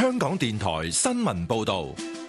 香港電台新聞報道。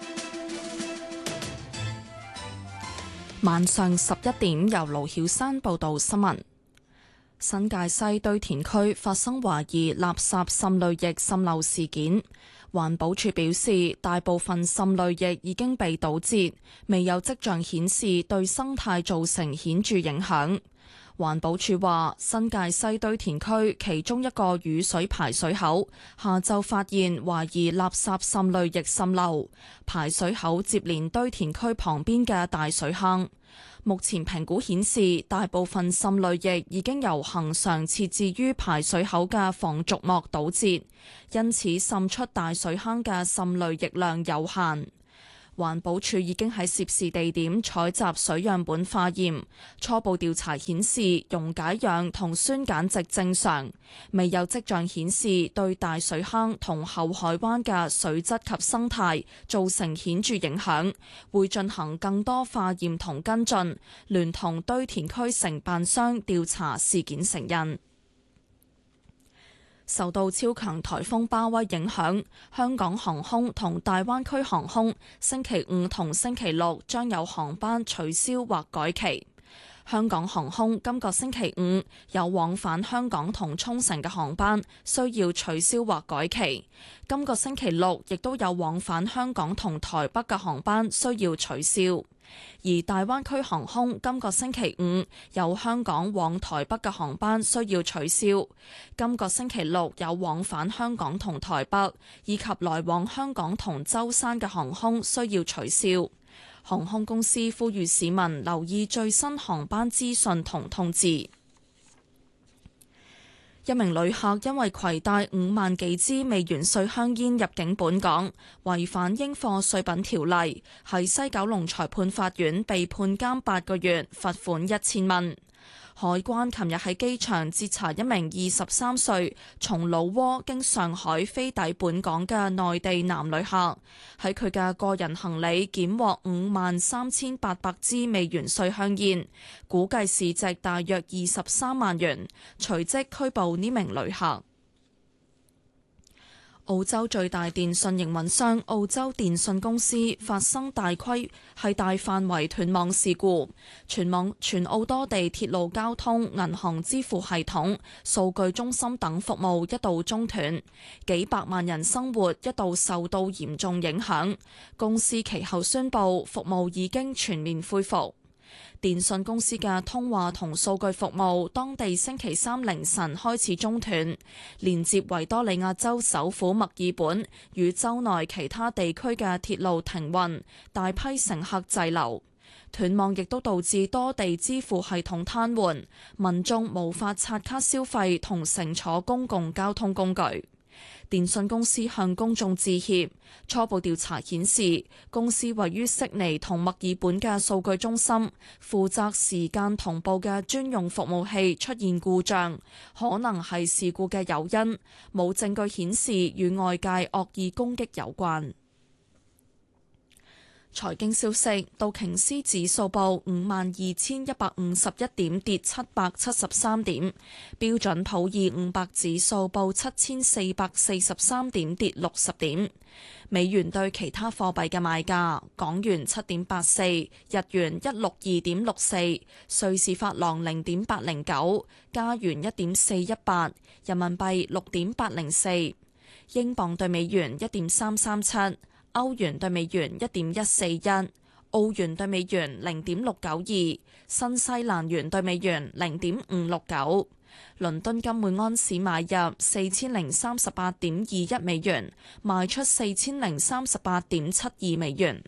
晚上11點，由盧曉山報道新聞。新界西堆填區發生懷疑垃圾滲濾液滲漏事件，環保署表示，大部分滲濾液已經被堵截，未有跡象顯示對生態造成顯著影響。環保署話，新界西堆填區其中一個雨水排水口下晝發現懷疑垃圾滲濾液滲漏，排水口接連堆填區旁邊嘅大水坑。目前評估顯示，大部分滲濾液已經由恆常設置於排水口嘅防濁膜堵截，因此滲出大水坑嘅滲濾液量有限。環保署已經喺涉事地點採集水樣本化驗，初步調查顯示溶解氧同酸鹼值正常，未有跡象顯示對大水坑同後海灣嘅水質及生態造成顯著影響，會進行更多化驗同跟進，聯同堆填區承辦商調查事件成因。受到超強颱風巴威影響，香港航空同大灣區航空星期五同星期六將有航班取消或改期。香港航空今個星期五有往返香港同沖繩嘅航班需要取消或改期，今個星期六亦都有往返香港同台北嘅航班需要取消。而大灣區航空今個星期五有香港往台北嘅航班需要取消，今個星期六有往返香港同台北以及來往香港同舟山嘅航空需要取消。航空公司呼籲市民留意最新航班資訊同通知。一名旅客因為攜帶5萬幾支未完稅香煙入境本港，違反應課稅品條例，喺西九龍裁判法院被判監8個月，罰款1000蚊。海關琴日喺機場截查一名23歲從老撾經上海飛抵本港嘅內地男旅客，喺佢嘅個人行李檢獲53800支未完稅香煙，估計市值大約23萬元，隨即拘捕呢名旅客。澳洲最大電信營運商澳洲電信公司發生大範圍斷網事故，全澳多地鐵路交通、銀行支付系統、數據中心等服務一度中斷，幾百萬人生活一度受到嚴重影響。公司其後宣布服務已經全面恢復。電信公司嘅通話同數據服務，當地星期三凌晨開始中斷，連接維多利亞州首府墨爾本與州內其他地區嘅鐵路停運，大批乘客滯留。斷網亦都導致多地支付系統癱瘓，民眾無法刷卡消費同乘坐公共交通工具。電信公司向公眾致歉。初步調查顯示，公司位於悉尼同墨爾本嘅數據中心負責時間同步嘅專用服務器出現故障，可能係事故嘅誘因，冇證據顯示與外界惡意攻擊有關。財經消息，道瓊斯指數報52,151點，跌773點；標準普爾500指數報7,443點，跌60點。美元對其他貨幣嘅賣價：港元7.84，日元162.64，瑞士法郎0.809，加元1.418，人民幣6.804，英鎊對美元1.337。歐元對美元1.141，澳元對美元0.692，新西蘭元對美元0.569。倫敦金每安士買入4038.21美元，賣出4038.72美元。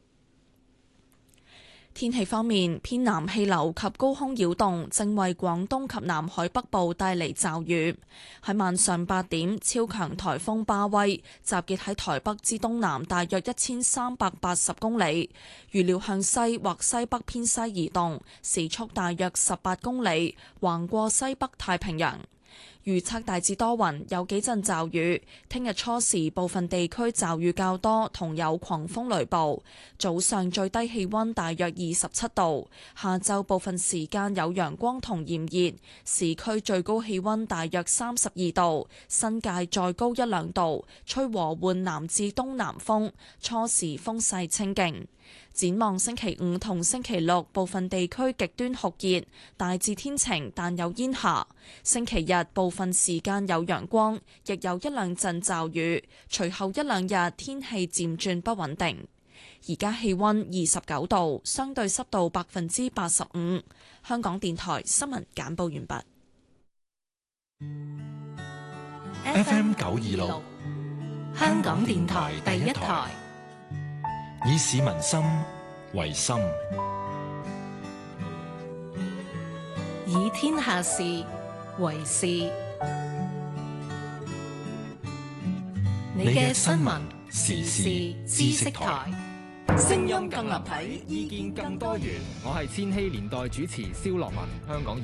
天氣方面，偏南氣流及高空擾動正為廣東及南海北部帶嚟驟雨。喺晚上8點，超強颱風巴威集結喺台北之東南大約1380公里，預料向西或西北偏西移動，時速大約18公里，橫過西北太平洋。 預測大致多雲，有幾陣驟雨。聽日初時部分地區驟雨較多，同有狂風雷暴。早上最低氣溫大約27度，下晝部分時間有陽光同炎熱，市區最高氣溫大約32度，新界再高1-2度，吹和緩南至東南風，初時風勢清勁。展望星期五同星期六，部分地區極端酷熱，大致天晴，但有煙霞。星期日部分時間有陽光，亦有1-2陣驟雨。隨後1-2日天氣漸轉不穩定。而家氣溫29度，相對濕度85%。香港電台新聞簡報完畢。 FM 926， 香港電台第一台。 以市民心為心， 以天下事為事。你嘅新聞時事知識台， 聲音更立體，意見更多元。 我係千禧年代主持蕭樂文，香港